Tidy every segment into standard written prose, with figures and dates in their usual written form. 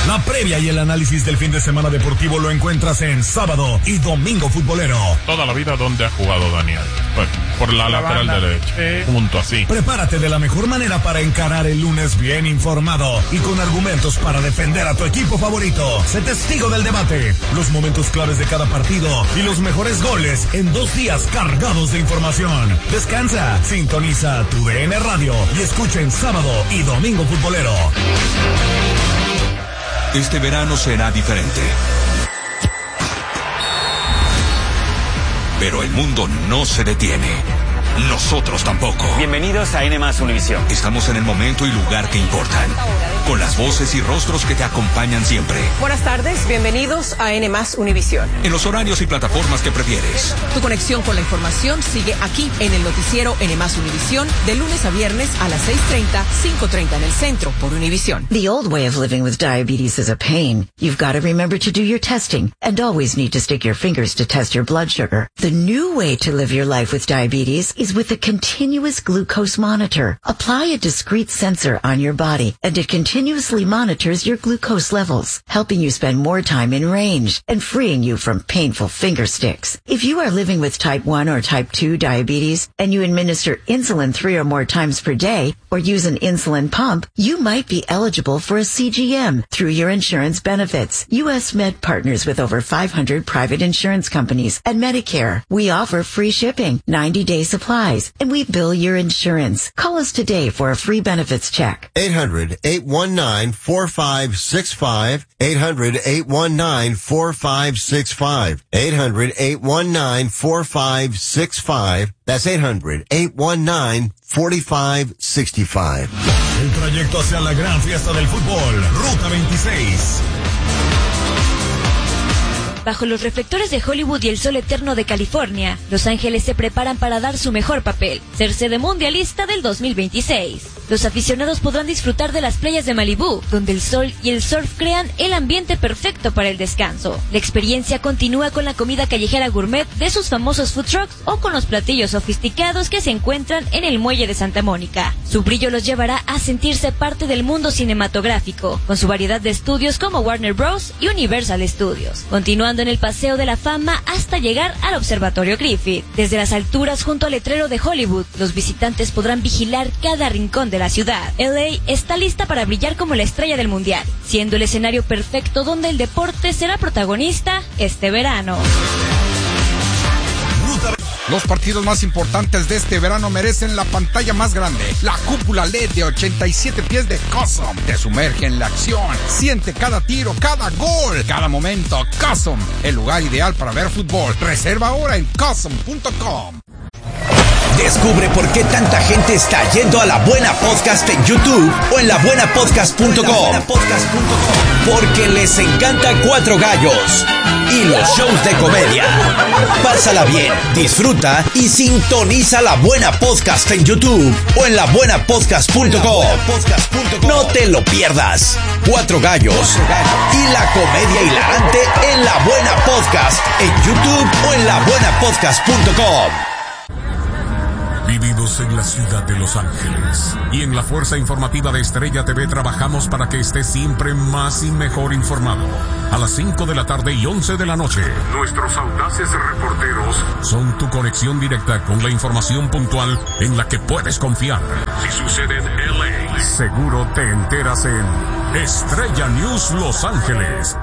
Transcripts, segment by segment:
La previa y el análisis del fin de semana deportivo lo encuentras en Sábado y Domingo Futbolero. Toda la vida donde ha jugado Daniel. Bueno, por la lateral derecha. Punto así. Prepárate de la mejor manera para encarar el lunes bien informado y con argumentos para defender a tu equipo favorito. Sé testigo del debate, los momentos claves de cada partido y los mejores goles en 2 días cargados de información. Descansa, sintoniza tu DN Radio y escucha en Sábado y Domingo Futbolero. Este verano será diferente. Pero el mundo no se detiene. Nosotros tampoco. Bienvenidos a N+ Univisión. Estamos en el momento y lugar que importan, con las voces y rostros que te acompañan siempre. Buenas tardes, bienvenidos a N+ Univisión. En los horarios y plataformas que prefieres. Tu conexión con la información sigue aquí en el noticiero N+ Univisión, de lunes a viernes a las 6:30, 5:30 en el centro por Univisión. The old way of living with diabetes is a pain. You've got to remember to do your testing and always need to stick your fingers to test your blood sugar. The new way to live your life with diabetes is with a continuous glucose monitor. Apply a discrete sensor on your body and it continuously monitors your glucose levels, helping you spend more time in range and freeing you from painful finger sticks. If you are living with type 1 or type 2 diabetes and you administer insulin 3 or more times per day or use an insulin pump, you might be eligible for a CGM through your insurance benefits. U.S. Med partners with over 500 private insurance companies and Medicare. We offer free shipping, 90-day supplies, and we bill your insurance. Call us today for a free benefits check. 800-819-4565. 800-819-4565. 800-819-4565. That's 800-819-4565. El trayecto hacia la gran fiesta del fútbol, Ruta 26. Bajo los reflectores de Hollywood y el sol eterno de California, Los Ángeles se preparan para dar su mejor papel, ser sede mundialista del 2026. Los aficionados podrán disfrutar de las playas de Malibú, donde el sol y el surf crean el ambiente perfecto para el descanso. La experiencia continúa con la comida callejera gourmet de sus famosos food trucks o con los platillos sofisticados que se encuentran en el muelle de Santa Mónica. Su brillo los llevará a sentirse parte del mundo cinematográfico, con su variedad de estudios como Warner Bros. Y Universal Studios, continuando en el Paseo de la Fama hasta llegar al Observatorio Griffith. Desde las alturas junto al letrero de Hollywood, los visitantes podrán vigilar cada rincón de la ciudad. LA está lista para brillar como la estrella del mundial, siendo el escenario perfecto donde el deporte será protagonista este verano. Los partidos más importantes de este verano merecen la pantalla más grande, la cúpula LED de 87 pies de Custom. Te sumerge en la acción, siente cada tiro, cada gol, cada momento. Custom, el lugar ideal para ver fútbol. Reserva ahora en Custom.com. Descubre por qué tanta gente está yendo a La Buena Podcast en YouTube o en labuenapodcast.com. Porque les encanta Cuatro Gallos y los shows de comedia. Pásala bien, disfruta y sintoniza La Buena Podcast en YouTube o en labuenapodcast.com. No te lo pierdas. Cuatro Gallos y la comedia hilarante en La Buena Podcast en YouTube o en labuenapodcast.com. Vivimos en la ciudad de Los Ángeles y en la fuerza informativa de Estrella TV trabajamos para que estés siempre más y mejor informado. A las 5 de la tarde y 11 de la noche, nuestros audaces reporteros son tu conexión directa con la información puntual en la que puedes confiar. Si sucede en LA, seguro te enteras en Estrella News Los Ángeles.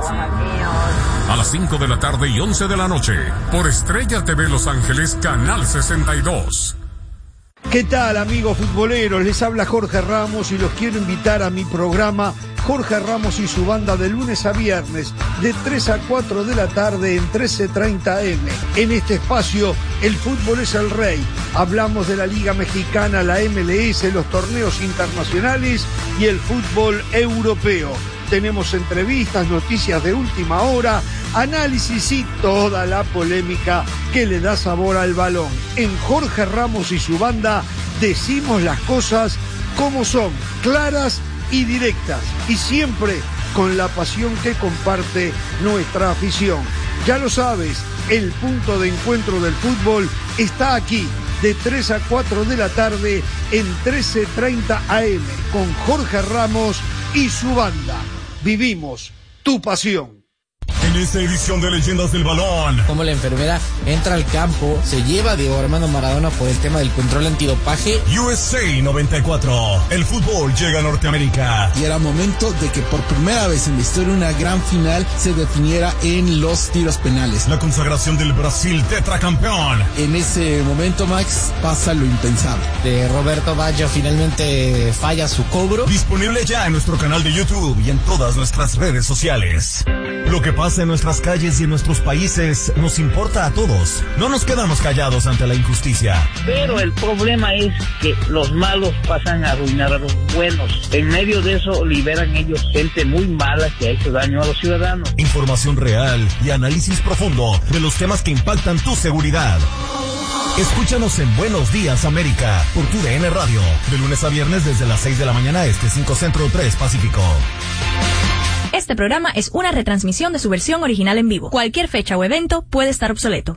A las 5 de la tarde y 11 de la noche, por Estrella TV Los Ángeles, Canal 62. ¿Qué tal, amigos futboleros? Les habla Jorge Ramos y los quiero invitar a mi programa Jorge Ramos y su banda de lunes a viernes de 3 a 4 de la tarde en 13:30 AM. En este espacio, el fútbol es el rey. Hablamos de la Liga Mexicana, la MLS, los torneos internacionales y el fútbol europeo. Tenemos entrevistas, noticias de última hora, análisis y toda la polémica que le da sabor al balón. En Jorge Ramos y su banda decimos las cosas como son, claras y directas, y siempre con la pasión que comparte nuestra afición. Ya lo sabes, el punto de encuentro del fútbol está aquí, de 3 a 4 de la tarde en 13:30 AM, con Jorge Ramos y su banda. vivimos tu pasión. En esta edición de Leyendas del Balón, como la enfermera entra al campo, se lleva a Diego Armando Maradona por el tema del control antidopaje. USA 94, el fútbol llega a Norteamérica. Y era momento de que por primera vez en la historia una gran final se definiera en los tiros penales. La consagración del Brasil tetracampeón. En ese momento, Max, pasa lo impensable. De Roberto Baggio finalmente falla su cobro. Disponible ya en nuestro canal de YouTube y en todas nuestras redes sociales. Lo que pasa en nuestras calles y en nuestros países nos importa a todos. No nos quedamos callados ante la injusticia. Pero el problema es que los malos pasan a arruinar a los buenos. En medio de eso liberan ellos gente muy mala que ha hecho daño a los ciudadanos. Información real y análisis profundo de los temas que impactan tu seguridad. Escúchanos en Buenos Días América por tu DN Radio, de lunes a viernes desde las 6 de la mañana 5 Centro, 3 Pacífico. Este programa es una retransmisión de su versión original en vivo. Cualquier fecha o evento puede estar obsoleto.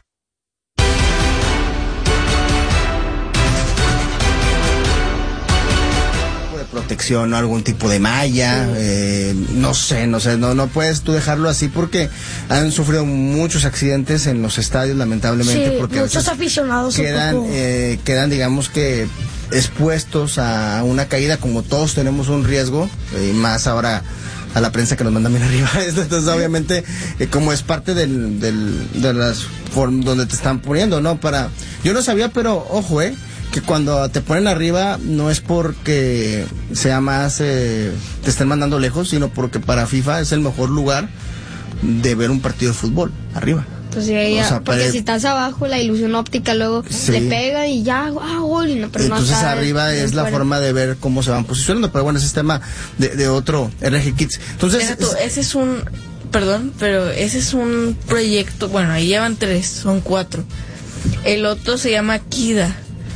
Protección, algún tipo de malla, no puedes tú dejarlo así porque han sufrido muchos accidentes en los estadios, lamentablemente, porque muchos aficionados quedan digamos que expuestos a una caída, como todos tenemos un riesgo, y más ahora a la prensa que nos mandan bien arriba. Entonces, obviamente, como es parte de las donde te están poniendo, ¿no? Yo no sabía, pero ojo, que cuando te ponen arriba no es porque sea más te estén mandando lejos, sino porque para FIFA es el mejor lugar de ver un partido de fútbol, arriba. Pues sí, porque si estás abajo, la ilusión óptica luego le pega y ya, gol. Entonces arriba es la forma de ver cómo se van posicionando, pero bueno, ese es tema de otro RG Kids. Entonces, ese es un, perdón, pero ese es un proyecto, bueno, ahí llevan 3, son 4. El otro se llama Kida.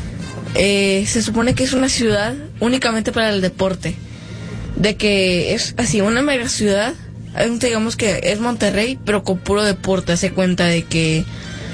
Se supone que es una ciudad únicamente para el deporte, de que es así, una mega ciudad. Digamos que es Monterrey, pero con puro deporte. Hace cuenta de que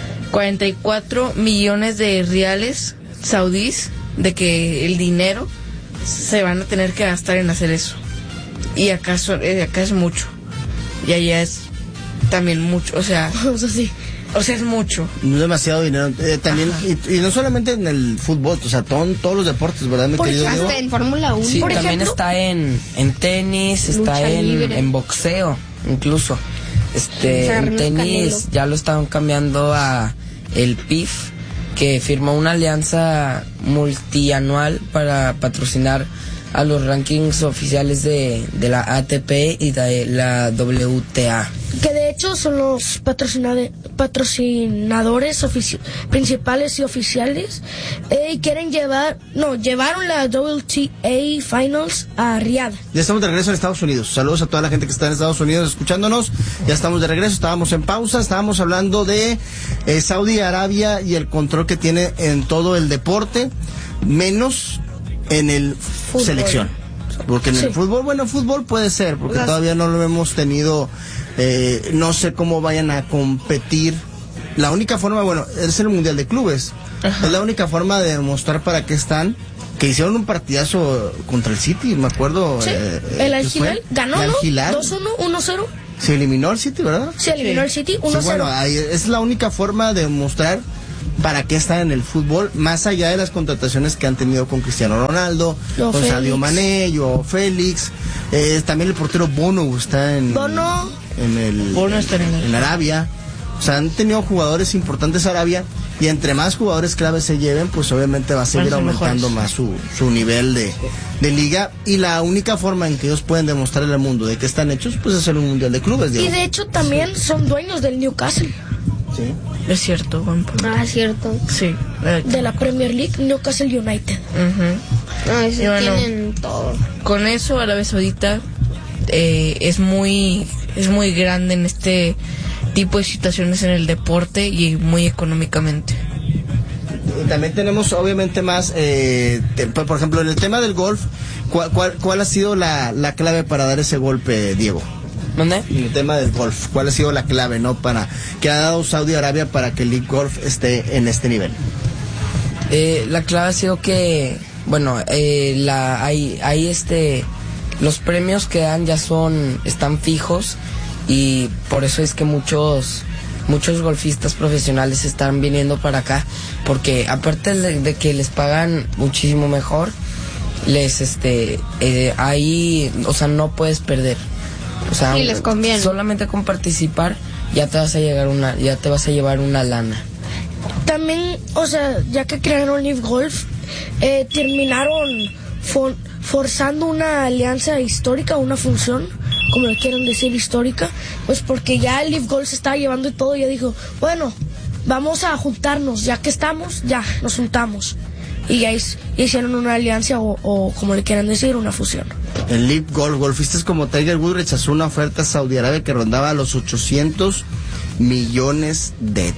44 millones de reales saudíes, de que el dinero se van a tener que gastar en hacer eso. Y acá es mucho. Y allá es también mucho, o sea sí. O sea, es mucho. No demasiado dinero. También, y no solamente en el fútbol, o sea, todos los deportes, ¿verdad, mi querido Diego? Hasta en Fórmula 1, sí, por también ejemplo. Está en tenis, está en boxeo, incluso. En tenis ya lo están cambiando a el PIF, que firmó una alianza multianual para patrocinar a los rankings oficiales de la ATP y de la WTA. Que de hecho son los patrocinadores principales y oficiales. Y llevaron la WTA Finals a Riyadh. Ya estamos de regreso en Estados Unidos. Saludos a toda la gente que está en Estados Unidos escuchándonos. Ya estamos de regreso, estábamos en pausa, estábamos hablando de Saudi Arabia y el control que tiene en todo el deporte, menos en el fútbol. Selección. Porque en el fútbol puede ser, porque todavía no lo hemos tenido, no sé cómo vayan a competir. La única forma, es el Mundial de Clubes. Ajá. Es la única forma de demostrar para qué están, que hicieron un partidazo contra el City, me acuerdo. Sí, el Al-Hilal ganó, ¿no? 2-1, 1-0. Se eliminó el City, ¿verdad? Se eliminó el City, 1-0. Sí, ahí es la única forma de demostrar para qué están en el fútbol, más allá de las contrataciones que han tenido con Cristiano Ronaldo, con Sadio Mané, Joao Félix, también el portero Bono está en Arabia. O sea, han tenido jugadores importantes Arabia, y entre más jugadores claves se lleven, pues obviamente va a seguir aumentando más su nivel de liga, y la única forma en que ellos pueden demostrarle al mundo de que están hechos, pues es hacer un Mundial de Clubes, Diego. Y de hecho también son dueños del Newcastle. Sí. Es cierto, buen punto. Es cierto. Sí. De la Premier League, Newcastle United. Tienen todo. Con eso, Arabia Saudita es muy grande en este tipo de situaciones en el deporte y muy económicamente. Y también tenemos obviamente más, por ejemplo, en el tema del golf, ¿cuál ha sido la clave para dar ese golpe, Diego? ¿Dónde? En el tema del golf, ¿cuál ha sido la clave, que ha dado Saudi Arabia para que el golf esté en este nivel? La clave ha sido que, los premios que dan ya están fijos, y por eso es que muchos golfistas profesionales están viniendo para acá, porque aparte de que les pagan muchísimo mejor, ahí, o sea, no puedes perder. O sea, sí, les conviene. Solamente con participar ya te vas a llevar una lana. También, o sea, ya que crearon Live Golf, terminaron forzando una alianza histórica, una función, como le quieran decir, histórica, pues porque ya el Live Golf se estaba llevando y todo, y ya dijo, bueno, vamos a juntarnos, ya que estamos, ya nos juntamos. Y ya hicieron una alianza o como le quieran decir, una fusión. El Live Golf, golfistas como Tiger Woods rechazó una oferta a Saudi Arabia que rondaba los $800 millones.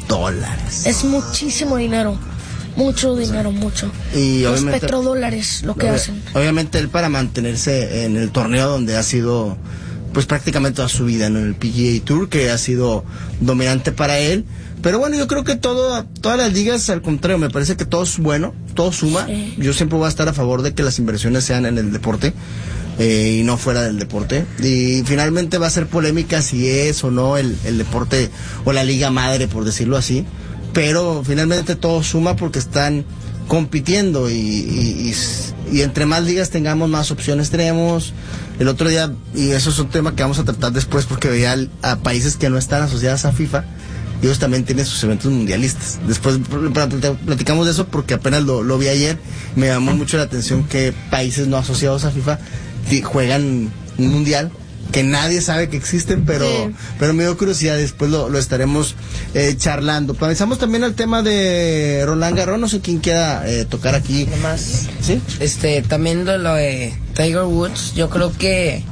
Es muchísimo dinero. Mucho dinero, mucho. Y los obviamente, petrodólares lo que hacen. Obviamente él, para mantenerse en el torneo donde ha sido pues prácticamente toda su vida, ¿no? En el PGA Tour, que ha sido dominante para él. Pero bueno, yo creo que todas las ligas, al contrario, me parece que todo es bueno, todo suma. Sí. Yo siempre voy a estar a favor de que las inversiones sean en el deporte y no fuera del deporte. Y finalmente va a ser polémica si es o no el deporte o la liga madre, por decirlo así. Pero finalmente todo suma porque están compitiendo y entre más ligas tengamos, más opciones tenemos. El otro día, y eso es un tema que vamos a tratar después, porque veía a países que no están asociados a FIFA, y ellos también tienen sus eventos mundialistas. Después platicamos de eso porque apenas lo vi ayer. Me llamó mucho la atención que países no asociados a FIFA juegan un mundial que nadie sabe que existen, pero me dio curiosidad. Después lo estaremos charlando. Pasamos también al tema de Roland Garros. No sé quién quiera tocar aquí. Además, ¿sí? También lo de Tiger Woods, yo creo que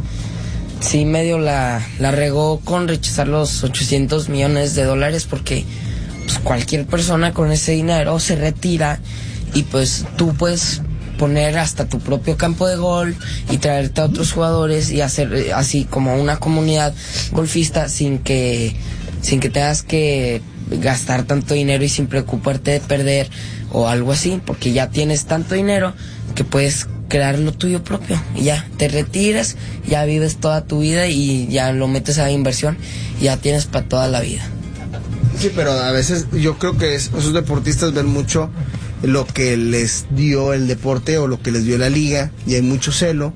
sí medio la regó con rechazar los $800 millones, porque pues cualquier persona con ese dinero se retira y pues tú puedes poner hasta tu propio campo de golf y traerte a otros jugadores y hacer así como una comunidad golfista sin que tengas que gastar tanto dinero y sin preocuparte de perder o algo así, porque ya tienes tanto dinero que puedes crear lo tuyo propio y ya te retiras, ya vives toda tu vida y ya lo metes a inversión y ya tienes para toda la vida. Sí, pero a veces yo creo que esos deportistas ven mucho lo que les dio el deporte o lo que les dio la liga y hay mucho celo.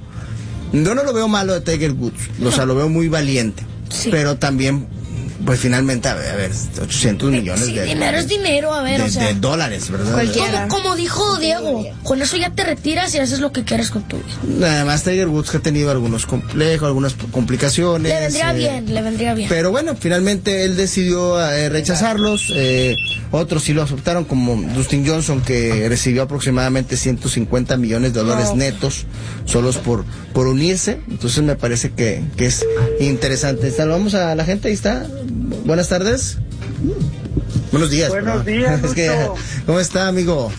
Yo no lo veo malo de Tiger Woods, o sea, lo veo muy valiente, pero también pues finalmente, a ver, 800 millones de dinero es dinero, a ver, o sea, de dólares, ¿verdad? Como dijo Diego, con eso ya te retiras y haces lo que quieres con tu vida. Además, Tiger Woods que ha tenido algunos complejos, algunas complicaciones. Le vendría bien. Pero bueno, finalmente él decidió rechazarlos. Otros sí lo aceptaron, como Dustin Johnson, que recibió aproximadamente $150 millones netos, solos por unirse. Entonces me parece que es interesante. Saludamos a la gente, ahí está. Buenas tardes. Buenos días. Buenos días, es que, ¿cómo está, amigo?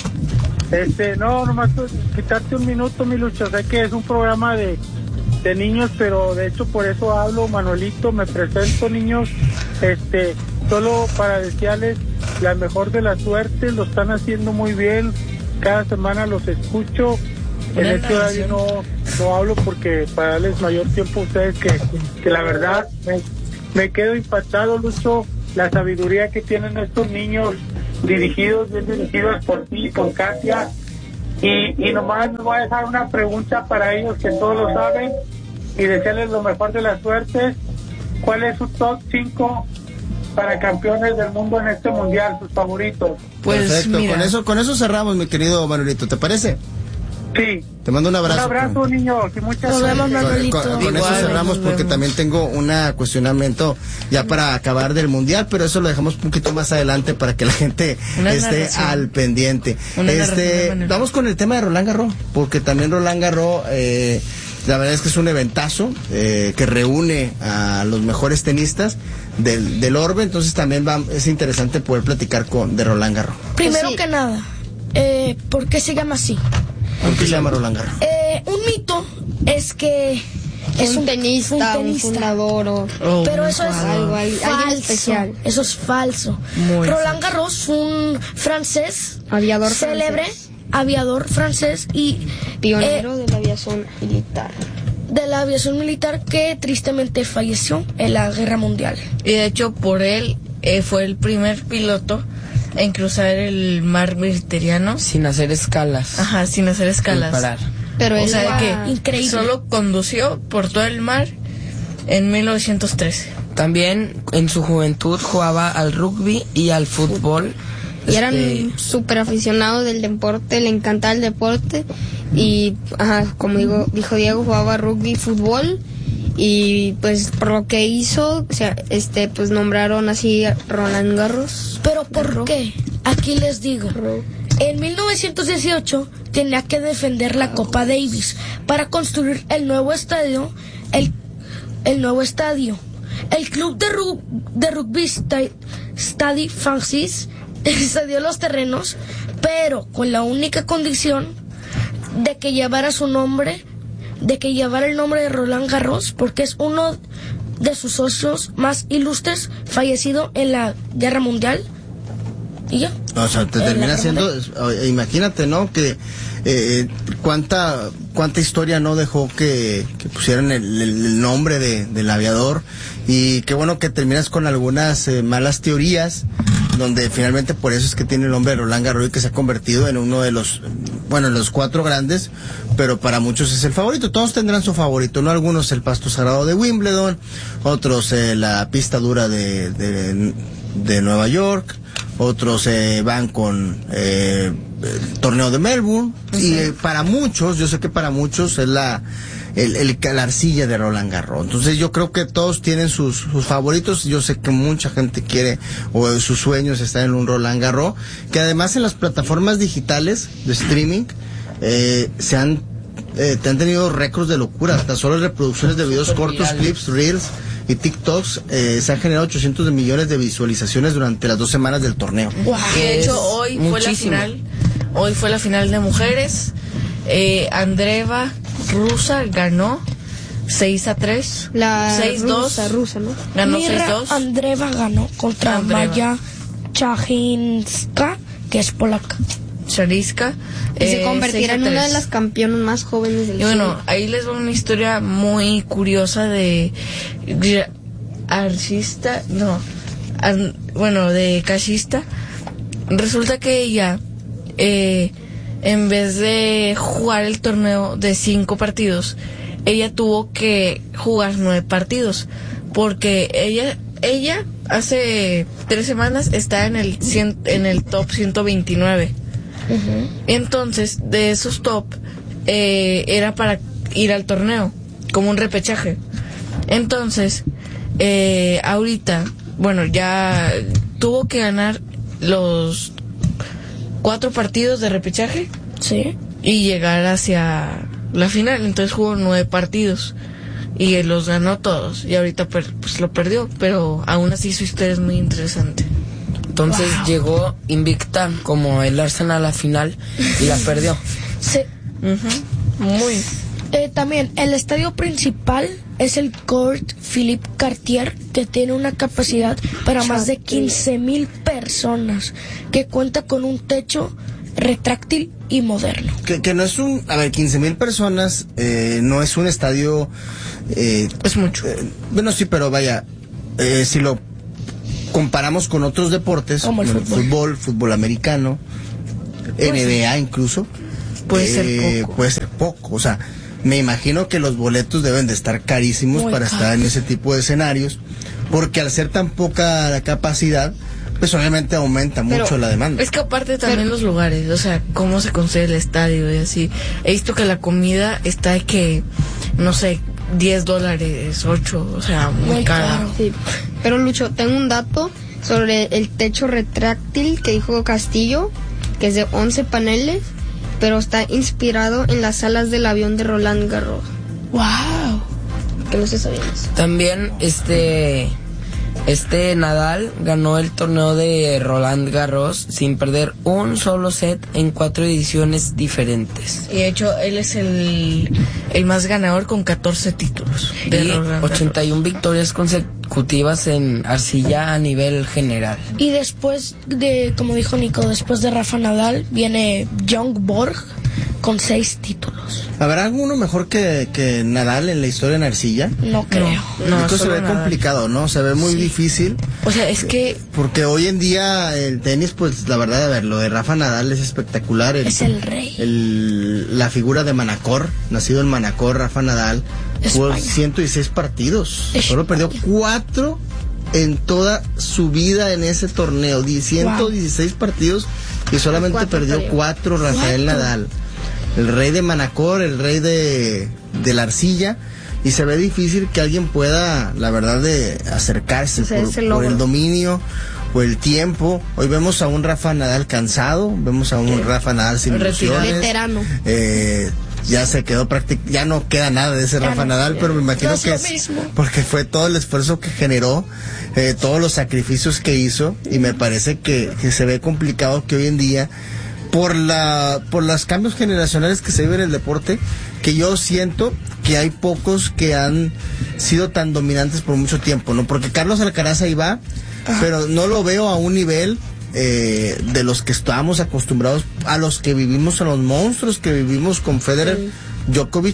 No, nomás quitarte un minuto, mi Lucho. Sé que es un programa de niños, pero de hecho por eso hablo, Manuelito, me presento, niños. Solo para desearles la mejor de la suerte, lo están haciendo muy bien. Cada semana los escucho. En este horario no hablo porque para darles mayor tiempo a ustedes que la verdad me quedo impactado, Lucho, la sabiduría que tienen estos niños bien dirigidos por ti y por Katia. Y nomás les voy a dejar una pregunta para ellos que todos lo saben y desearles lo mejor de la suerte. ¿Cuál es su top 5 para campeones del mundo en este mundial, sus favoritos? Pues perfecto, mira, con eso cerramos, mi querido Manuelito, ¿te parece? Sí. Te mando un abrazo. Un abrazo, niños, y muchas gracias. Con eso cerramos porque también tengo un cuestionamiento ya para acabar del mundial, pero eso lo dejamos un poquito más adelante para que la gente esté al pendiente. Vamos con el tema de Roland Garros, porque también Roland Garros, la verdad es que es un eventazo que reúne a los mejores tenistas del orbe, entonces también es interesante poder platicar de Roland Garros. Primero que nada, ¿por qué se llama así? ¿Por qué se llama Roland Garros? Un mito es que es un tenista, un fundador, pero eso es algo especial. Eso es falso. Roland Garros fue un francés, célebre aviador francés y pionero de la aviación militar. de la aviación militar que tristemente falleció en la Guerra Mundial. Y de hecho por él fue el primer piloto en cruzar el mar Mediterráneo sin hacer escalas. Ajá, sin hacer escalas. Sin parar. Pero o sea que increíble. Solo condució por todo el mar en 1913. También en su juventud jugaba al rugby y al fútbol. Y eran súper aficionados del deporte, le encantaba el deporte. Y, como dijo Diego, jugaba rugby y fútbol. Y pues por lo que hizo, o sea, pues nombraron así a Roland Garros. ¿Pero por qué? Aquí les digo. En 1918 tenía que defender la Copa Davis para construir el nuevo estadio. El nuevo estadio. El club de rugby Stade Francis cedió los terrenos, pero con la única condición de que llevara su nombre, de que llevara el nombre de Roland Garros, porque es uno de sus socios más ilustres, fallecido en la Guerra Mundial. Y ya. O sea, te termina siendo, imagínate, ¿no? Que cuánta historia no dejó que pusieran el nombre del aviador, y qué bueno que terminas con algunas malas teorías, donde finalmente por eso es que tiene el nombre de Roland Garros y que se ha convertido en uno de los, los 4 grandes, pero para muchos es el favorito. Todos tendrán su favorito, ¿no? Algunos el pasto sagrado de Wimbledon, otros la pista dura de Nueva York, otros van con el torneo de Melbourne, y para muchos, yo sé que para muchos es la arcilla de Roland Garros. Entonces yo creo que todos tienen sus favoritos. Yo sé que mucha gente quiere, o sus sueños están en un Roland Garros, que además en las plataformas digitales de streaming te han tenido récords de locura. Hasta solo reproducciones de videos cortos, clips, reels y TikToks se han generado 800 millones de visualizaciones durante las 2 semanas del torneo. Wow. De hecho hoy fue la final de mujeres. Andreeva Rusa ganó 6-3. La 6-2. rusa, ¿no? Ganó 6-2. Andreeva ganó contra Maya Chajinska, que es polaca. Chariska. Y se convertirá en una de las campeonas más jóvenes del mundo. Y bueno, ahí les va una historia muy curiosa de de cachista. Resulta que ella, en vez de jugar el torneo de 5 partidos, ella tuvo que jugar 9 partidos, porque ella hace 3 semanas está en el top 129. Entonces, de esos top, era para ir al torneo, como un repechaje. Entonces, ahorita, ya tuvo que ganar los 4 partidos de repechaje. Sí. Y llegar hacia la final. Entonces jugó 9 partidos y él los ganó todos. Y ahorita pues lo perdió, pero aún así su historia es muy interesante. Entonces llegó invicta como el Arsenal a la final y la perdió. Sí. Muy. También el estadio principal es el Court Philippe Cartier, que tiene una capacidad para más de 15,000 personas, que cuenta con un techo retráctil y moderno. Que no es 15,000 personas, no es un estadio... es mucho. Bueno, sí, pero vaya, si lo comparamos con otros deportes, como el fútbol americano, NBA incluso, puede ser poco. O sea, me imagino que los boletos deben de estar carísimos para estar en ese tipo de escenarios, porque al ser tan poca la capacidad, pues obviamente aumenta mucho la demanda. Es que aparte también los lugares, o sea, cómo se construye el estadio y así. He visto que la comida está de que, no sé, $10, 8, o sea, muy cara. Sí. Pero Lucho, tengo un dato sobre el techo retráctil que dijo Castillo, que es de 11 paneles, pero está inspirado en las alas del avión de Roland Garros. ¡Wow! Que no se sabía eso. También Nadal ganó el torneo de Roland Garros sin perder un solo set en 4 ediciones diferentes. Y de hecho, él es el más ganador con 14 títulos. Y 81 victorias consecutivas en arcilla a nivel general. Y después de, como dijo Nico, después de Rafa Nadal, viene Björn Borg, con 6 títulos. ¿Habrá alguno mejor que Nadal en la historia en arcilla? No creo. No, se ve complicado, ¿no? Se ve muy difícil. O sea, es que... Porque hoy en día el tenis, pues la verdad, a ver, lo de Rafa Nadal es espectacular. Es el rey. La figura de Manacor, nacido en Manacor, Rafa Nadal, jugó 116 partidos. Solo perdió 4 en toda su vida en ese torneo. 116 partidos y solamente perdió 4 Rafael Nadal. El rey de Manacor, el rey de la arcilla, y se ve difícil que alguien pueda, la verdad, de acercarse por el dominio, por el tiempo. Hoy vemos a un Rafa Nadal cansado, vemos a un Rafa Nadal sin ilusiones. Veterano. Ya se quedó ya no queda nada de ese Rafa Nadal, pero me imagino que es porque fue todo el esfuerzo que generó, todos los sacrificios que hizo, y me parece que se ve complicado que hoy en día, por los cambios generacionales que se viven en el deporte, que yo siento que hay pocos que han sido tan dominantes por mucho tiempo, ¿no? Porque Carlos Alcaraz ahí va, pero no lo veo a un nivel de los que estábamos acostumbrados, a los que vivimos, a los monstruos que vivimos con Federer, Djokovic,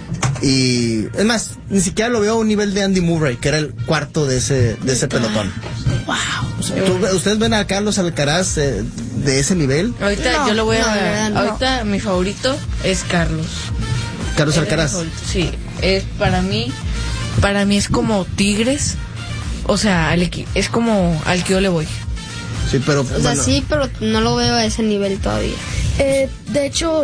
y es más, ni siquiera lo veo a un nivel de Andy Murray, que era el cuarto de ese pelotón. Wow. O sea, ¿ustedes ven a Carlos Alcaraz de ese nivel? Ahorita yo lo voy a... Ahorita mi favorito es Carlos. Carlos Alcaraz. Sí, es para mí es como Tigres, o sea, es como al que yo le voy. Sí, pero... O sea, sí, pero no lo veo a ese nivel todavía. De hecho,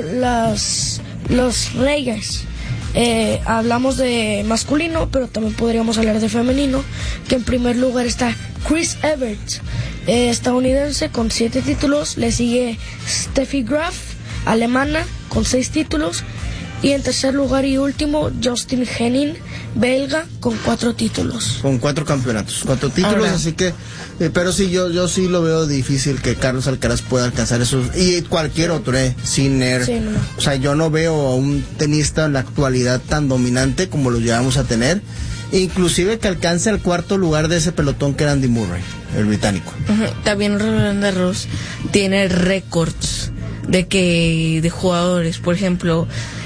los Reyes, hablamos de masculino, pero también podríamos hablar de femenino, que en primer lugar está Chris Evert, estadounidense, con 7 títulos. Le sigue Steffi Graf, alemana, con 6 títulos. Y en tercer lugar y último, Justin Henin, belga, con 4 títulos. Con 4 campeonatos, 4 títulos, así que... pero sí, yo sí lo veo difícil que Carlos Alcaraz pueda alcanzar esos... Y cualquier otro, Sinner. Sí, no. O sea, yo no veo a un tenista en la actualidad tan dominante como lo llevamos a tener. Inclusive que alcance el cuarto lugar de ese pelotón que era Andy Murray, el británico. También Roland Garros tiene récords de jugadores. Por ejemplo...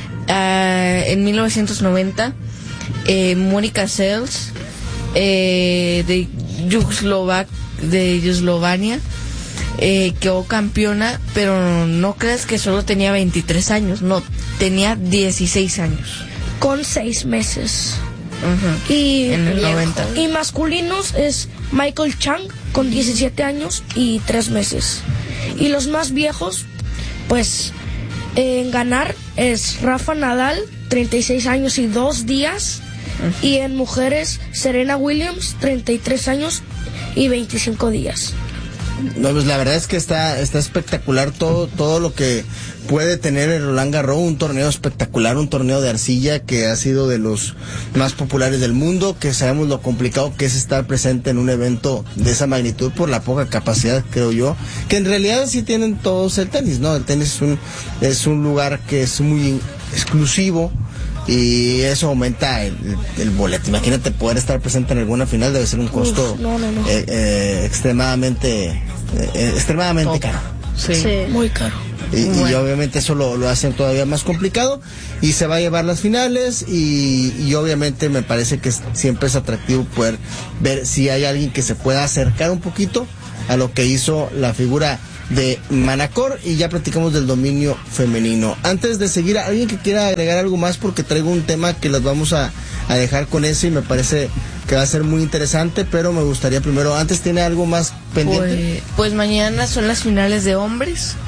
en 1990 Mónica Seles de Yugoslavia quedó campeona, pero no creas que solo tenía 23 años, no, tenía 16 años. Con 6 meses. Y, en el 90. Y masculinos es Michael Chang con 17 años y 3 meses. Y los más viejos, pues... en ganar es Rafa Nadal, 36 años y 2 días. Y en mujeres, Serena Williams, 33 años y 25 días. No, pues la verdad es que está espectacular todo lo que puede tener el Roland Garros, un torneo espectacular, un torneo de arcilla que ha sido de los más populares del mundo, que sabemos lo complicado que es estar presente en un evento de esa magnitud por la poca capacidad, creo yo, que en realidad sí tienen todos el tenis, ¿no? El tenis es un lugar que es muy exclusivo, y eso aumenta el boleto. Imagínate poder estar presente en alguna final, debe ser un costo extremadamente caro. Sí, muy caro. Y obviamente eso lo hacen todavía más complicado, y se va a llevar las finales, y obviamente me parece que siempre es atractivo poder ver si hay alguien que se pueda acercar un poquito a lo que hizo la figura de Manacor, y ya platicamos del dominio femenino. Antes de seguir, ¿alguien que quiera agregar algo más? Porque traigo un tema que las vamos a dejar con eso, y me parece que va a ser muy interesante, pero me gustaría primero, antes, ¿tiene algo más pendiente? Pues mañana son las finales de hombres.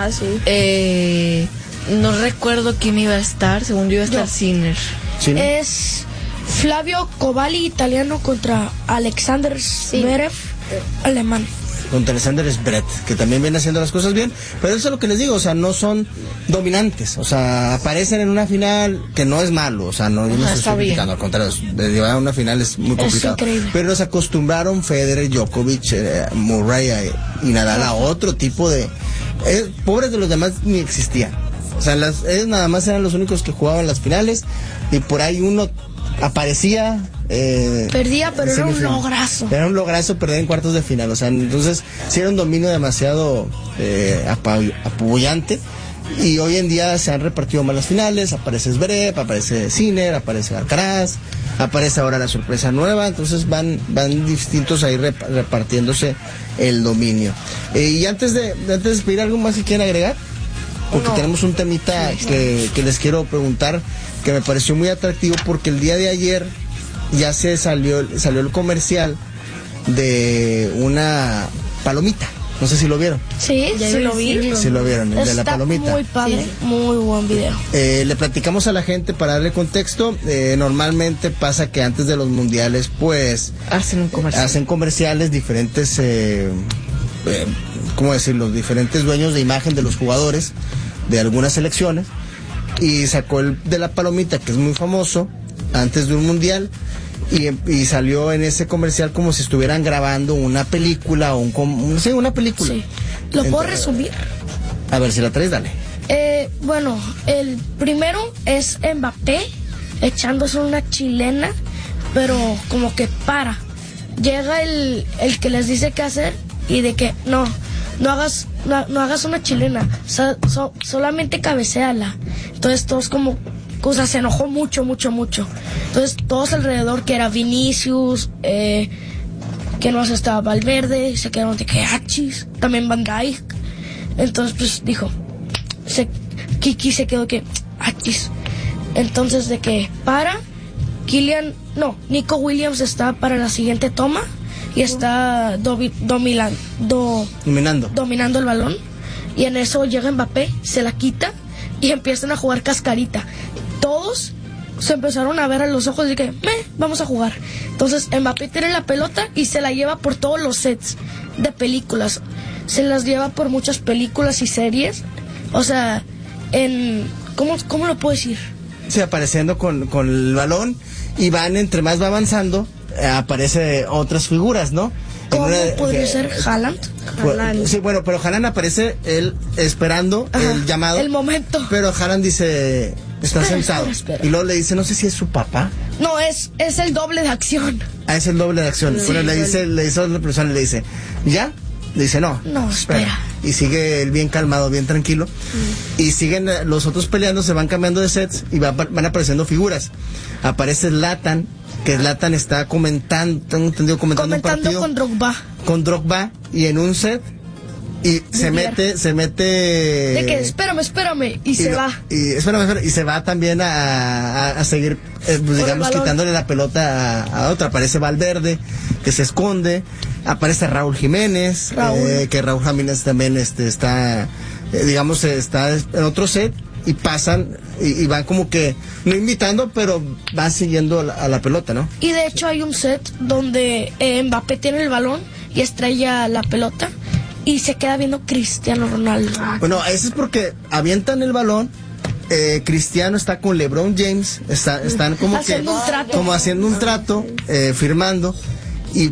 Sí. No recuerdo quién iba a estar, según yo iba a estar Sinner. Es Flavio Coballi, italiano, contra Alexander Zverev, alemán. Contra Alexander Zverev, que también viene haciendo las cosas bien, pero eso es lo que les digo, o sea, no son dominantes, o sea, aparecen en una final, que no es malo, o sea, no estoy criticando, al contrario, llevar a una final es muy complicado, pero nos acostumbraron Federer, Djokovic, Murray y Nadal a otro tipo de... pobres de los demás ni existían, o sea, ellos nada más eran los únicos que jugaban las finales, y por ahí uno aparecía, perdía, pero era un lograzo. Era un lograzo perder en cuartos de final, o sea, entonces sí era un dominio demasiado apabullante, Y hoy en día se han repartido más las finales, aparece Zverev, aparece Sinner, aparece Alcaraz, aparece ahora la sorpresa nueva, entonces van distintos ahí repartiéndose el dominio. Y antes de pedir algo más que quieran agregar, porque tenemos un temita que les quiero preguntar, que me pareció muy atractivo, porque el día de ayer ya salió el comercial de una palomita. No sé si lo vieron. Sí, sí lo vi. Sí lo vieron, el de la palomita. Muy padre, muy buen video. Le platicamos a la gente para darle contexto. Normalmente pasa que antes de los mundiales, pues hacen comerciales diferentes, ¿cómo decirlo? Diferentes dueños de imagen de los jugadores de algunas selecciones. Y sacó el de la palomita, que es muy famoso, antes de un mundial. Y salió en ese comercial como si estuvieran grabando una película o una película. Sí. ¿Lo puedo resumir? A ver, si la traes, dale. Bueno, el primero es Mbappé echándose una chilena, pero como que llega el que les dice qué hacer y de que no hagas una chilena, solamente cabeceala. Entonces todos como... O sea, se enojó mucho. Entonces, todos alrededor, que era Vinicius, que no estaba Valverde, se quedaron de que achis, también Van Dijk. Entonces, pues, dijo, Kiki se quedó que achis. Entonces, de que Nico Williams está para la siguiente toma y está dominando el balón. Y en eso llega Mbappé, se la quita y empiezan a jugar cascarita. Todos se empezaron a ver a los ojos de que, vamos a jugar. Entonces Mbappé tiene la pelota y se la lleva por todos los sets de películas. Se las lleva por muchas películas y series. O sea, ¿cómo lo puedo decir? Sí, apareciendo con el balón y entre más va avanzando, aparece otras figuras, ¿no? ¿Cómo podría ser Haaland? Sí, bueno, pero Haaland aparece él esperando el llamado. El momento. Pero Haaland dice... Está sentado. Espera. Y luego le dice, no sé si es su papá. No, es el doble de acción. Es el doble de acción. Sí, bueno, le dice a otra persona, le dice, ¿ya? Le dice, no, espera. Y sigue él bien calmado, bien tranquilo. Y siguen los otros peleando, se van cambiando de sets y van apareciendo figuras. Aparece Zlatan, que Zlatan está comentando un partido. Con Drogba. Y en un set... Y se mete... De que espérame, y se va. Y se va también a seguir, digamos, quitándole la pelota a otra. Aparece Valverde, que se esconde. Aparece Raúl Jiménez, que Raúl Jiménez también está, digamos, está en otro set. Y pasan, y van como que, no invitando, pero van siguiendo a la pelota, ¿no? Y de hecho hay un set donde Mbappé tiene el balón y estrella la pelota. Y se queda viendo Cristiano Ronaldo. Bueno, eso es porque avientan el balón. Cristiano está con LeBron James. Están como haciendo un trato. Como haciendo un trato, firmando. Y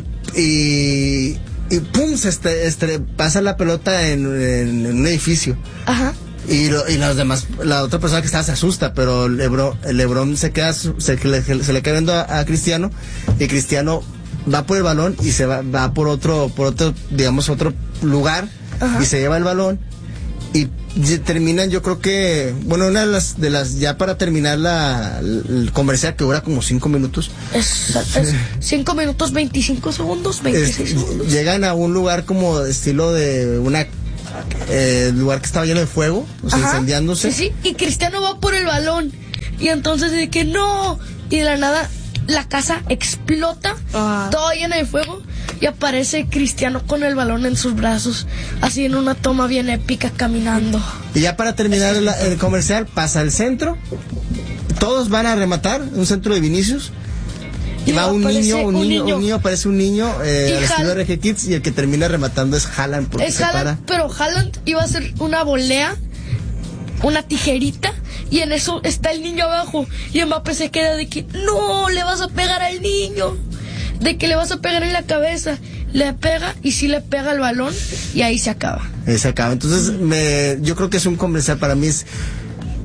pum, pasa la pelota en un edificio. Ajá. Y los demás, la otra persona que estaba se asusta, pero LeBron se le queda viendo a Cristiano. Y Cristiano va por el balón y se va por otro, digamos, otro lugar. Ajá. Y se lleva el balón y terminan, yo creo que, bueno, una de las ya para terminar el comercial, que dura como 5 minutos. Es 5 minutos 25 segundos, 26 segundos. Llegan a un lugar como estilo de lugar que estaba lleno de fuego, o sea, incendiándose. Sí, y Cristiano va por el balón y entonces de que no, y de la nada la casa explota, todo lleno de fuego, y aparece Cristiano con el balón en sus brazos, así en una toma bien épica, caminando. Y ya para terminar el comercial, pasa al centro, todos van a rematar, un centro de Vinicius, y va un niño, aparece un niño al estilo de RG Kids, y el que termina rematando es Haaland, porque es Haaland, pero Haaland iba a hacer una volea, una tijerita, y en eso está el niño abajo, y Mbappé se queda de que no, le vas a pegar al niño, de que le vas a pegar en la cabeza. Le pega, y sí le pega el balón, y ahí se acaba. Entonces yo creo que es un comercial, para mí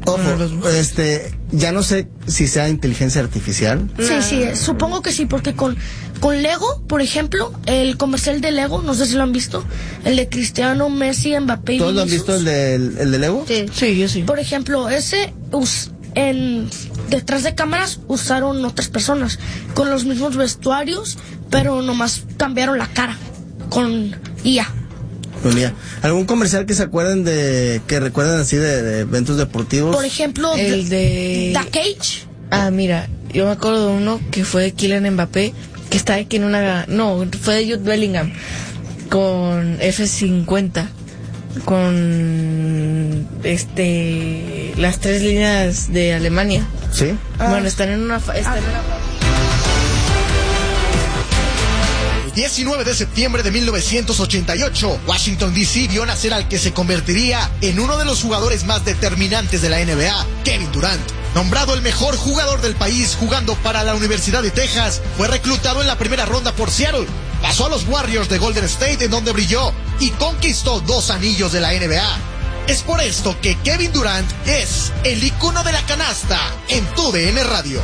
Ojo, ya no sé si sea inteligencia artificial. Sí, supongo que sí, porque con Lego, por ejemplo, el comercial de Lego, no sé si lo han visto, el de Cristiano, Messi, Mbappé y ¿Todos lo han visto el de Lego? Sí, yo sí. Por ejemplo, ese detrás de cámaras usaron otras personas con los mismos vestuarios, pero nomás cambiaron la cara con IA. ¿Algún comercial que se acuerden que recuerden así de eventos deportivos? Por ejemplo, el de The Cage. Ah, mira, yo me acuerdo de uno que fue de Kylian Mbappé, que está aquí en fue de Jude Bellingham con F50, con las 3 líneas de Alemania. Sí. Bueno, están en una 19 de septiembre de 1988, Washington D.C. vio nacer al que se convertiría en uno de los jugadores más determinantes de la NBA, Kevin Durant. Nombrado el mejor jugador del país jugando para la Universidad de Texas, fue reclutado en la primera ronda por Seattle. Pasó a los Warriors de Golden State, en donde brilló y conquistó 2 anillos de la NBA. Es por esto que Kevin Durant es el ícono de la canasta en TUDN Radio.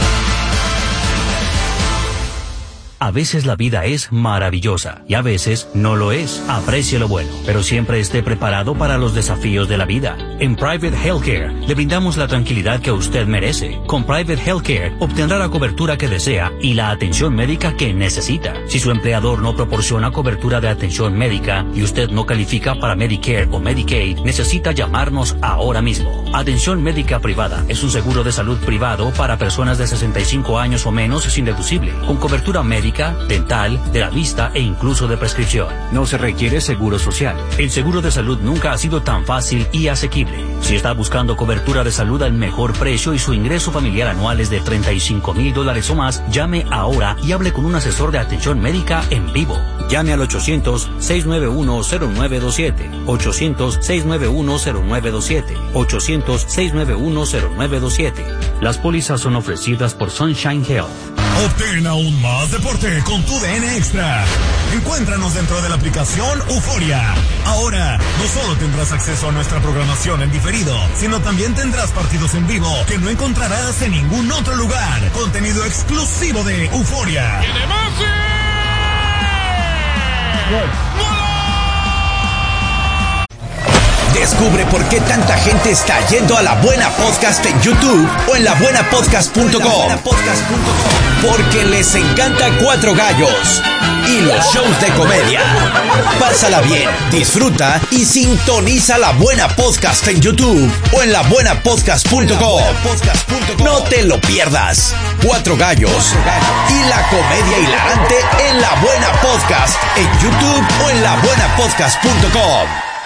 A veces la vida es maravillosa y a veces no lo es. Aprecie lo bueno, pero siempre esté preparado para los desafíos de la vida. En Private Healthcare le brindamos la tranquilidad que usted merece. Con Private Healthcare obtendrá la cobertura que desea y la atención médica que necesita. Si su empleador no proporciona cobertura de atención médica y usted no califica para Medicare o Medicaid, necesita llamarnos ahora mismo. Atención médica privada es un seguro de salud privado para personas de 65 años o menos sin deducible, con cobertura médica, dental, de la vista e incluso de prescripción. No se requiere seguro social. El seguro de salud nunca ha sido tan fácil y asequible. Si está buscando cobertura de salud al mejor precio y su ingreso familiar anual es de $35,000 o más, llame ahora y hable con un asesor de atención médica en vivo. Llame al 800-691-0927, 800-691-0927, 800-691-0927. Las pólizas son ofrecidas por Sunshine Health. Obtén aún más deporte con TUDN Extra. Encuéntranos dentro de la aplicación Euforia. Ahora, no solo tendrás acceso a nuestra programación en diferido, sino también tendrás partidos en vivo que no encontrarás en ningún otro lugar. Contenido exclusivo de Euforia. Descubre por qué tanta gente está yendo a La Buena Podcast en YouTube o en labuenapodcast.com. Porque les encanta Cuatro Gallos y los shows de comedia. Pásala bien, disfruta y sintoniza La Buena Podcast en YouTube o en labuenapodcast.com. No te lo pierdas. Cuatro Gallos y la comedia hilarante en La Buena Podcast en YouTube o en labuenapodcast.com.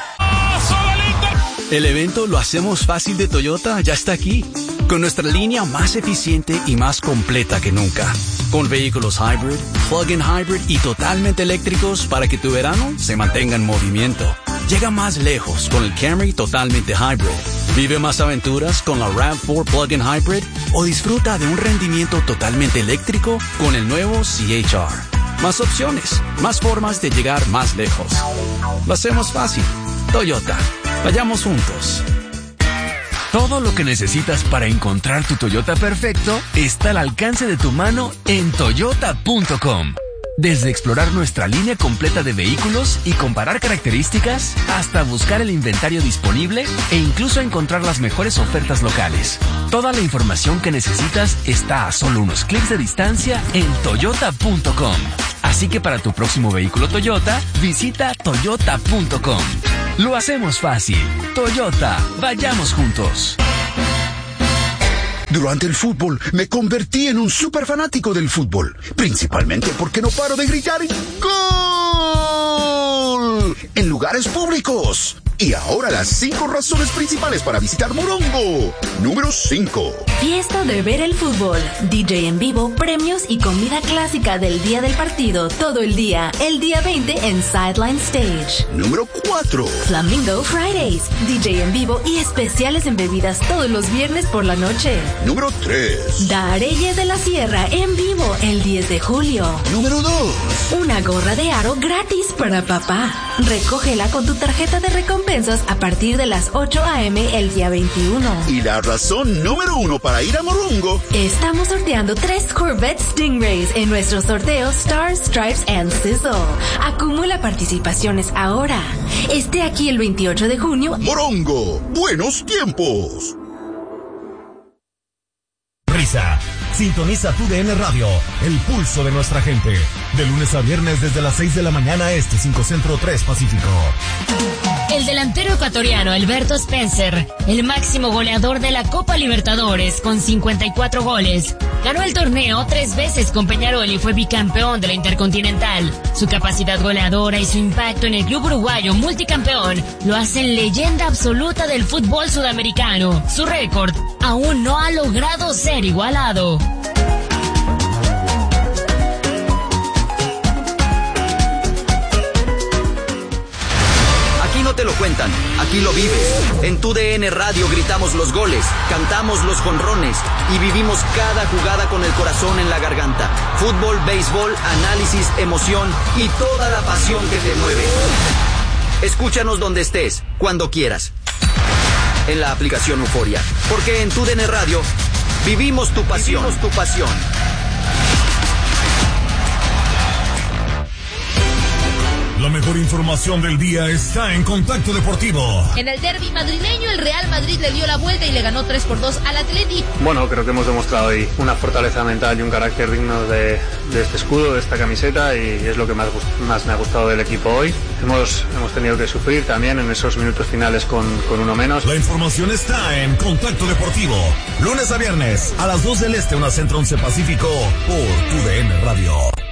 El evento Lo Hacemos Fácil de Toyota ya está aquí, con nuestra línea más eficiente y más completa que nunca, con vehículos hybrid, plug-in hybrid y totalmente eléctricos para que tu verano se mantenga en movimiento. Llega más lejos con el Camry totalmente hybrid. Vive más aventuras con la RAV4 plug-in hybrid o disfruta de un rendimiento totalmente eléctrico con el nuevo CHR. Más opciones, más formas de llegar más lejos. Lo hacemos fácil. Toyota. Vayamos juntos. Todo lo que necesitas para encontrar tu Toyota perfecto está al alcance de tu mano en toyota.com. Desde explorar nuestra línea completa de vehículos y comparar características, hasta buscar el inventario disponible e incluso encontrar las mejores ofertas locales. Toda la información que necesitas está a solo unos clics de distancia en toyota.com. Así que para tu próximo vehículo Toyota, visita toyota.com. Lo hacemos fácil. Toyota, vayamos juntos. Durante el fútbol me convertí en un súper fanático del fútbol, principalmente porque no paro de gritar ¡Gol! En lugares públicos. Y ahora las 5 razones principales para visitar Morongo. Número 5. Fiesta de ver el fútbol, DJ en vivo, premios y comida clásica del día del partido todo el día, el día 20 en Sideline Stage. Número 4. Flamingo Fridays, DJ en vivo y especiales en bebidas todos los viernes por la noche. Número 3. Dareye de la Sierra en vivo el 10 de julio. Número 2. Una gorra de aro gratis para papá. Recógela con tu tarjeta de recompensa recompensas a partir de las 8 a.m. el día 21. Y la razón número 1 para ir a Morongo. Estamos sorteando 3 Corvette Stingrays en nuestro sorteo Stars, Stripes and Sizzle. Acumula participaciones ahora. Esté aquí el 28 de junio. Morongo, buenos tiempos. Risa. Sintoniza TUDN Radio, el pulso de nuestra gente. De lunes a viernes desde las 6 de la mañana este, 5 Centro, 3 Pacífico. El delantero ecuatoriano Alberto Spencer, el máximo goleador de la Copa Libertadores con 54 goles, ganó el torneo 3 veces con Peñarol y fue bicampeón de la Intercontinental. Su capacidad goleadora y su impacto en el club uruguayo multicampeón lo hacen leyenda absoluta del fútbol sudamericano. Su récord aún no ha logrado ser igualado. Aquí no te lo cuentan, aquí lo vives. En TUDN Radio gritamos los goles, cantamos los jonrones y vivimos cada jugada con el corazón en la garganta. Fútbol, béisbol, análisis, emoción y toda la pasión que te mueve. Escúchanos donde estés, cuando quieras. En la aplicación Euforia, porque en TUDN Radio vivimos tu pasión. La mejor información del día está en Contacto Deportivo. En el derbi madrileño, el Real Madrid le dio la vuelta y le ganó 3-2 al Atleti. Bueno, creo que hemos demostrado hoy una fortaleza mental y un carácter digno de este escudo, de esta camiseta, y es lo que más me ha gustado del equipo hoy. Hemos tenido que sufrir también en esos minutos finales con uno menos. La información está en Contacto Deportivo. Lunes a viernes, a las 2 del Este, 1 Centro, 11 Pacífico, por TUDN Radio.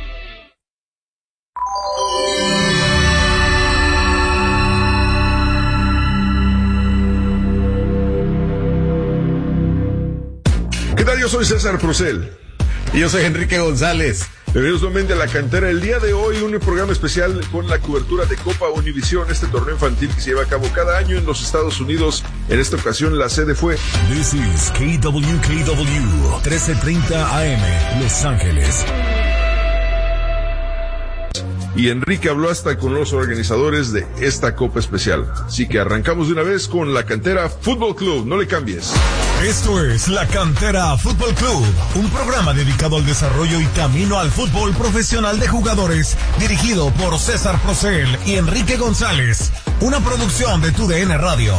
¿Qué tal? Yo soy César Procel. Y yo soy Enrique González. Bienvenidos nuevamente a La Cantera. El día de hoy un programa especial con la cobertura de Copa Univisión, este torneo infantil que se lleva a cabo cada año en los Estados Unidos. En esta ocasión la sede fue This is KWKW 1330 AM, Los Ángeles. Y Enrique habló hasta con los organizadores de esta Copa Especial. Así que arrancamos de una vez con La Cantera Fútbol Club. No le cambies. Esto es La Cantera Fútbol Club, un programa dedicado al desarrollo y camino al fútbol profesional de jugadores, dirigido por César Procel y Enrique González. Una producción de TUDN Radio.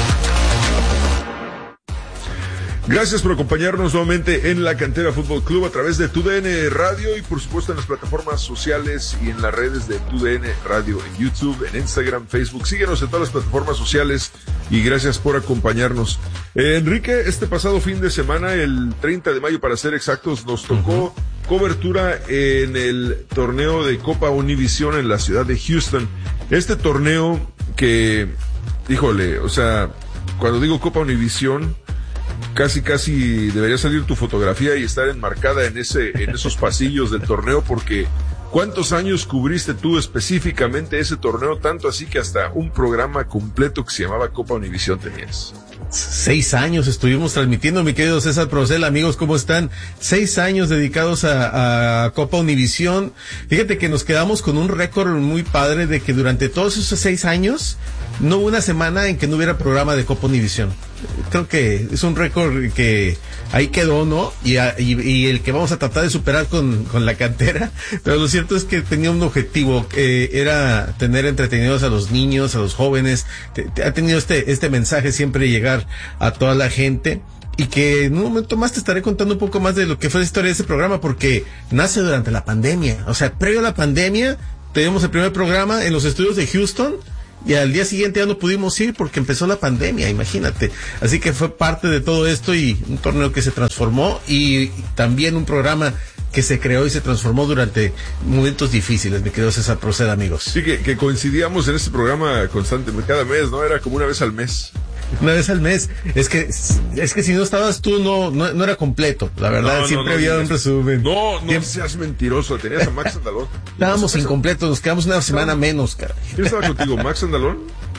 Gracias por acompañarnos nuevamente en La Cantera Fútbol Club a través de TUDN Radio y por supuesto en las plataformas sociales y en las redes de TUDN Radio, en YouTube, en Instagram, Facebook. Síguenos en todas las plataformas sociales y gracias por acompañarnos. Enrique, este pasado fin de semana, el 30 de mayo para ser exactos, nos tocó cobertura en el torneo de Copa Univisión en la ciudad de Houston. Este torneo que, híjole, o sea, cuando digo Copa Univisión, casi debería salir tu fotografía y estar enmarcada en esos pasillos del torneo, porque ¿cuántos años cubriste tú específicamente ese torneo? Tanto así que hasta un programa completo que se llamaba Copa Univisión tenías. 6 años estuvimos transmitiendo, mi querido César Procel. Amigos, ¿cómo están? 6 años dedicados a Copa Univisión. Fíjate que nos quedamos con un récord muy padre de que durante todos esos 6 años no hubo una semana en que no hubiera programa de Copa Univisión. Creo que es un récord que ahí quedó, ¿no? Y el que vamos a tratar de superar con La Cantera. Pero lo cierto es que tenía un objetivo, era tener entretenidos a los niños, a los jóvenes. Ha tenido este mensaje siempre llegar a toda la gente. Y que en un momento más te estaré contando un poco más de lo que fue la historia de ese programa, porque nace durante la pandemia. O sea, previo a la pandemia, teníamos el primer programa en los estudios de Houston. Y al día siguiente ya no pudimos ir porque empezó la pandemia, imagínate. Así que fue parte de todo esto y un torneo que se transformó y también un programa que se creó y se transformó durante momentos difíciles, mi querido César Procel, amigos. Sí, que coincidíamos en este programa constantemente, cada mes, ¿no? Era como una vez al mes. Una vez al mes. Es que si no estabas tú, no era completo. La verdad, siempre había un resumen. No seas mentiroso. Tenías a Max Andalón. Estábamos incompletos, nos quedamos una semana menos, caray. ¿Quién estaba contigo? ¿Max Andalón?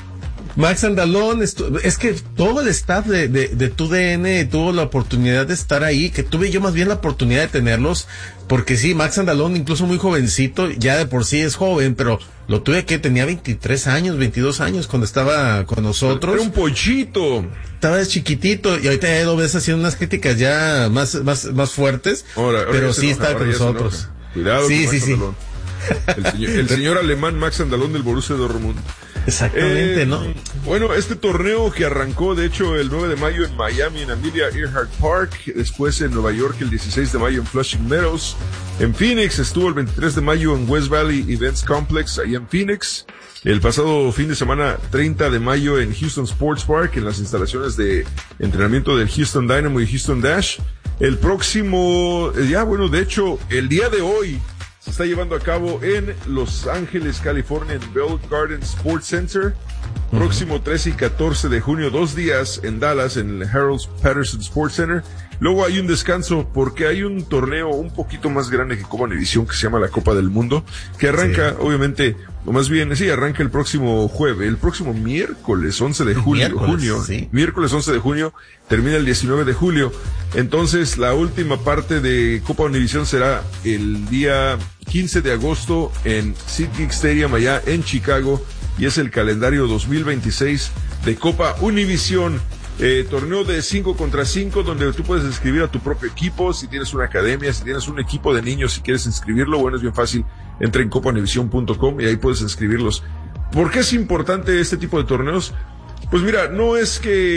Max Andalón, es que todo el staff de TUDN tuvo la oportunidad de estar ahí, que tuve yo más bien la oportunidad de tenerlos, porque sí, Max Andalón, incluso muy jovencito, ya de por sí es joven, pero lo tuve que tenía 23 años, 22 años cuando estaba con nosotros. Era un pollito. Estaba chiquitito y ahorita ya lo ves haciendo unas críticas ya más fuertes, pero sí está con nosotros. Cuidado sí, con Max sí, Andalón. El señor alemán Max Andalón del Borussia Dortmund. Exactamente, ¿no? Bueno, este torneo que arrancó, de hecho, el 9 de mayo en Miami, en Amelia Earhart Park, después en Nueva York el 16 de mayo en Flushing Meadows, en Phoenix estuvo el 23 de mayo en West Valley Events Complex, ahí en Phoenix, el pasado fin de semana 30 de mayo en Houston Sports Park, en las instalaciones de entrenamiento del Houston Dynamo y Houston Dash, el próximo, de hecho, el día de hoy, se está llevando a cabo en Los Ángeles, California, en Bell Garden Sports Center. Próximo 13 y 14 de junio, 2 días en Dallas, en el Harold Patterson Sports Center. Luego hay un descanso porque hay un torneo un poquito más grande que Copa Univisión que se llama la Copa del Mundo, que arranca, obviamente, o más bien, arranca el próximo miércoles 11 de miércoles 11 de junio, termina el 19 de julio. Entonces, la última parte de Copa Univisión será el día 15 de agosto en SeatGeek Stadium allá en Chicago, y es el calendario 2026 de Copa Univisión. Torneo de 5 contra 5 donde tú puedes inscribir a tu propio equipo, si tienes una academia, si tienes un equipo de niños, si quieres inscribirlo, bueno, es bien fácil, entra en copaunivision.com y ahí puedes inscribirlos. ¿Por qué es importante este tipo de torneos? Pues mira, no es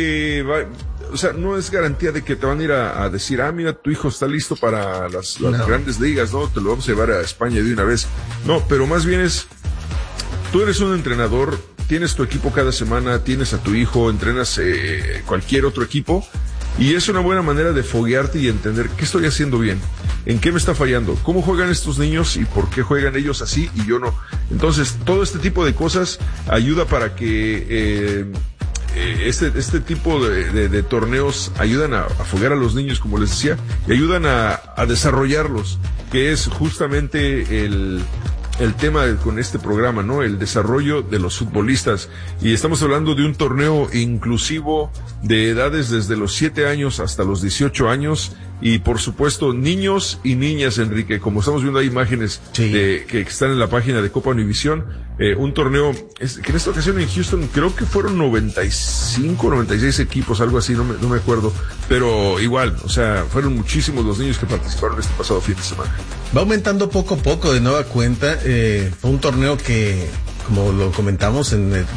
garantía de que te van a ir a decir, mira, tu hijo está listo para las grandes ligas, ¿no? Te lo vamos a llevar a España de una vez. No, pero más bien tú eres un entrenador, tienes tu equipo cada semana, tienes a tu hijo, entrenas cualquier otro equipo, y es una buena manera de foguearte y entender qué estoy haciendo bien, en qué me está fallando, cómo juegan estos niños y por qué juegan ellos así y yo no. Entonces, todo este tipo de cosas ayuda para que este tipo de torneos ayudan a foguear a los niños, como les decía, y ayudan a desarrollarlos, que es justamente el tema con este programa, ¿no? El desarrollo de los futbolistas. Y estamos hablando de un torneo inclusivo de edades desde los 7 años hasta los 18 años. Y por supuesto, niños y niñas, Enrique, como estamos viendo hay imágenes que están en la página de Copa Univisión, un torneo que en esta ocasión en Houston creo que fueron 95, 96 equipos, algo así, no me acuerdo, pero igual, o sea, fueron muchísimos los niños que participaron este pasado fin de semana. Va aumentando poco a poco de nueva cuenta, fue un torneo que, como lo comentamos, en el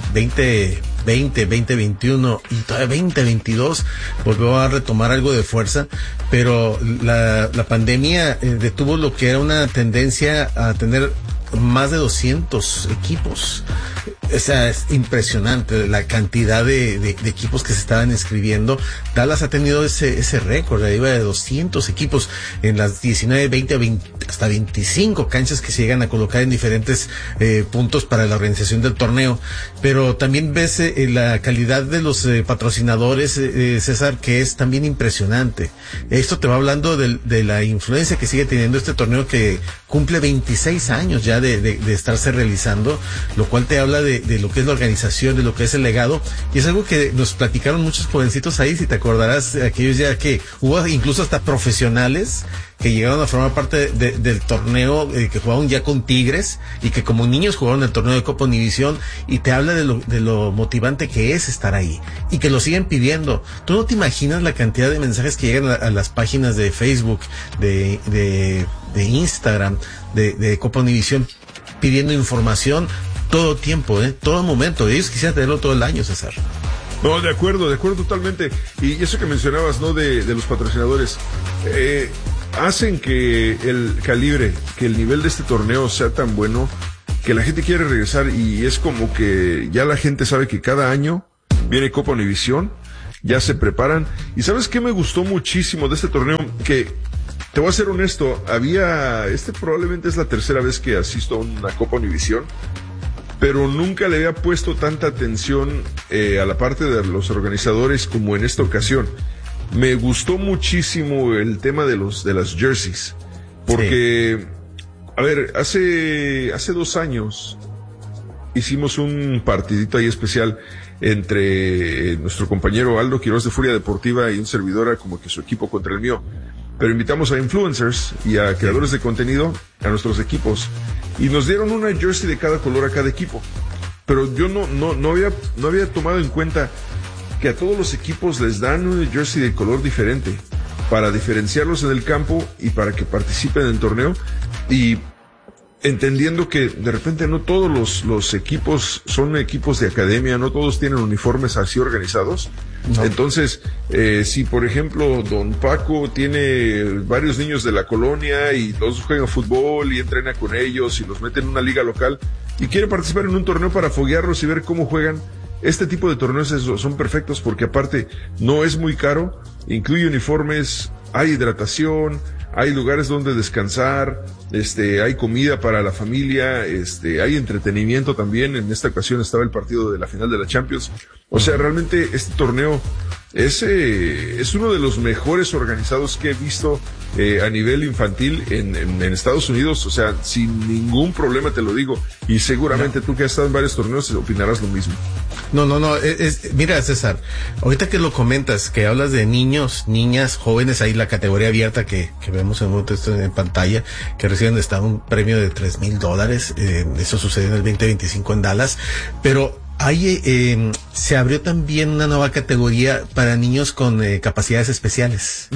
2020, 2021 y todavía 2022 volvió a retomar algo de fuerza, pero la pandemia detuvo lo que era una tendencia a tener más de 200 equipos. O sea, es impresionante la cantidad de equipos que se estaban inscribiendo. Dallas ha tenido ese récord, arriba de 200 equipos en las 19, 20, hasta 25 canchas que se llegan a colocar en diferentes puntos para la organización del torneo. Pero también ves la calidad de los patrocinadores, César, que es también impresionante. Esto te va hablando de la influencia que sigue teniendo este torneo, que cumple 26 años ya de estarse realizando, lo cual te habla de lo que es la organización, de lo que es el legado, y es algo que nos platicaron muchos jovencitos ahí, si te acordarás, aquellos ya que hubo incluso hasta profesionales que llegaron a formar parte del torneo, que jugaban ya con Tigres, y que como niños jugaron el torneo de Copa Univisión, y te habla de lo motivante que es estar ahí, y que lo siguen pidiendo. Tú no te imaginas la cantidad de mensajes que llegan a las páginas de Facebook, de Instagram, de Copa Univisión, pidiendo información todo tiempo, todo momento. Ellos quisieran tenerlo todo el año, César. No, de acuerdo totalmente. Y eso que mencionabas, ¿no? De los patrocinadores, hacen que el calibre, que el nivel de este torneo sea tan bueno que la gente quiere regresar, y es como que ya la gente sabe que cada año viene Copa Univisión, ya se preparan. Y ¿sabes qué me gustó muchísimo de este torneo? Que, te voy a ser honesto, probablemente es la tercera vez que asisto a una Copa Univisión, pero nunca le había puesto tanta atención a la parte de los organizadores como en esta ocasión. Me gustó muchísimo el tema de las jerseys, porque, a ver, hace 2 años hicimos un partidito ahí especial entre nuestro compañero Aldo Quiroz de Furia Deportiva y un servidor, como que su equipo contra el mío. Pero invitamos a influencers y a creadores de contenido a nuestros equipos y nos dieron una jersey de cada color a cada equipo. Pero yo no había tomado en cuenta que a todos los equipos les dan una jersey de color diferente para diferenciarlos en el campo y para que participen en el torneo, y entendiendo que de repente no todos los equipos son equipos de academia, no todos tienen uniformes así organizados. No. Entonces, si por ejemplo don Paco tiene varios niños de la colonia y todos juegan fútbol y entrena con ellos y los mete en una liga local y quiere participar en un torneo para foguearlos y ver cómo juegan, este tipo de torneos son perfectos porque aparte no es muy caro, incluye uniformes, hay hidratación, hay lugares donde descansar, hay comida para la familia, hay entretenimiento también. En esta ocasión estaba el partido de la final de la Champions. O sea, realmente este torneo es uno de los mejores organizados que he visto a nivel infantil en Estados Unidos. O sea, sin ningún problema te lo digo. Y seguramente tú que has estado en varios torneos opinarás lo mismo. No, mira, César, ahorita que lo comentas, que hablas de niños, niñas, jóvenes, ahí la categoría abierta que vemos en pantalla, que reciben hasta un premio de $3,000, eso sucedió en el 2025 en Dallas, pero ahí se abrió también una nueva categoría para niños con capacidades especiales.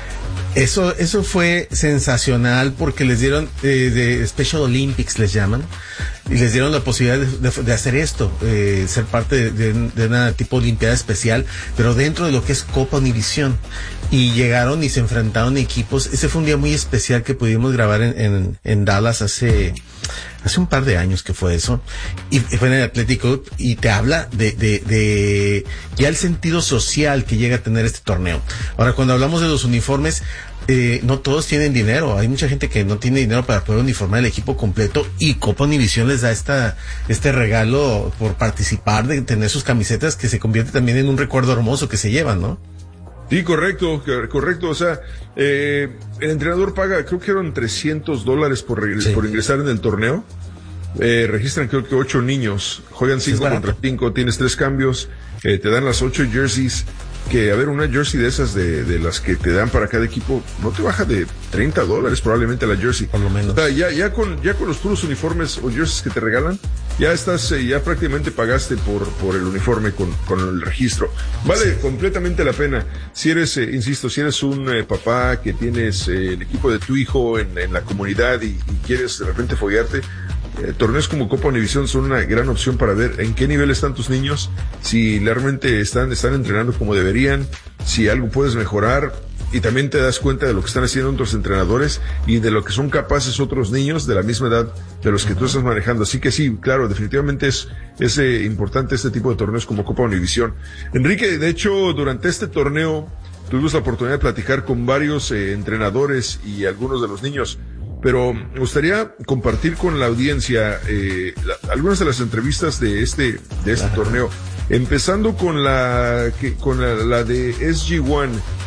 Eso fue sensacional porque les dieron de Special Olympics les llaman, y les dieron la posibilidad de hacer esto, ser parte de una tipo de olimpiada especial, pero dentro de lo que es Copa Univisión. Y llegaron y se enfrentaron equipos. Ese fue un día muy especial que pudimos grabar en Dallas hace un par de años que fue eso, y fue en el Athletic Club, y te habla de ya el sentido social que llega a tener este torneo. Ahora, cuando hablamos de los uniformes, no todos tienen dinero, hay mucha gente que no tiene dinero para poder uniformar el equipo completo, y Copa Univisión les da este regalo por participar, de tener sus camisetas, que se convierte también en un recuerdo hermoso que se llevan, ¿no? Sí, correcto, o sea, el entrenador paga, creo que eran $300 por ingresar en el torneo. Registran creo que 8 niños, juegan 5 contra 5, tienes 3 cambios, te dan las 8 jerseys, que a ver, una jersey de esas de las que te dan para cada equipo no te baja de $30 probablemente la jersey, por lo menos. O sea, ya con los puros uniformes o jerseys que te regalan, ya prácticamente pagaste por el uniforme con el registro. Vale completamente la pena. Si eres, insisto, si eres un papá que tienes el equipo de tu hijo en la comunidad y quieres de repente foguearte, torneos como Copa Univisión son una gran opción para ver en qué nivel están tus niños, si realmente están entrenando como deberían, si algo puedes mejorar, y también te das cuenta de lo que están haciendo otros entrenadores y de lo que son capaces otros niños de la misma edad de los que tú estás manejando. Así que sí, claro, definitivamente es importante este tipo de torneos como Copa Univisión. Enrique, de hecho, durante este torneo tuvimos la oportunidad de platicar con varios entrenadores y algunos de los niños, pero me gustaría compartir con la audiencia algunas de las entrevistas de este torneo, empezando con la de SG1,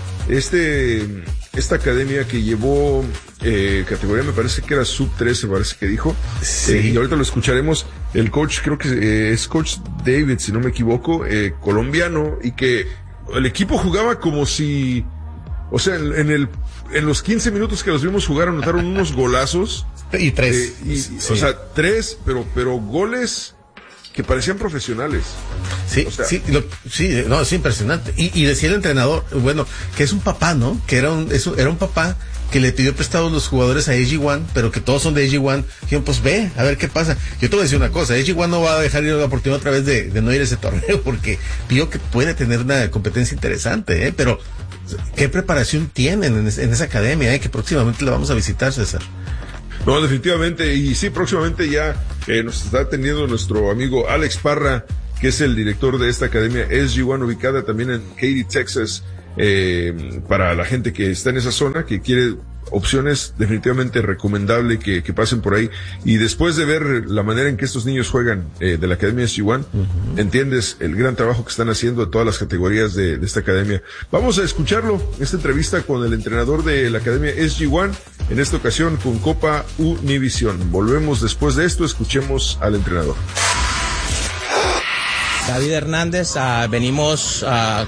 esta academia que llevó categoría, me parece que era sub-13, parece que dijo, y ahorita lo escucharemos. El coach, creo que es coach David, si no me equivoco, colombiano, y que el equipo jugaba como si, o sea, en los 15 minutos que los vimos jugar anotaron unos golazos. Y 3. O sea, 3, pero goles que parecían profesionales. Sí, o sea, es impresionante. Y decía el entrenador, bueno, que es un papá, ¿no? Que era un papá que le pidió prestados los jugadores a AG1, pero que todos son de AG1. Dijeron, pues ve, a ver qué pasa. Yo te voy a decir una cosa, AG1 no va a dejar ir la oportunidad otra vez de no ir a ese torneo, porque vio que puede tener una competencia interesante, pero ¿qué preparación tienen en esa academia, que próximamente la vamos a visitar, César? No, definitivamente, y sí, próximamente ya nos está atendiendo nuestro amigo Alex Parra, que es el director de esta academia SG1, ubicada también en Katy, Texas, para la gente que está en esa zona, que quiere opciones, definitivamente recomendable que pasen por ahí. Y después de ver la manera en que estos niños juegan de la academia SG1, entiendes el gran trabajo que están haciendo de todas las categorías de esta academia. Vamos a escucharlo, esta entrevista con el entrenador de la academia SG1, en esta ocasión con Copa Univisión. Volvemos después de esto, escuchemos al entrenador. David Hernández, venimos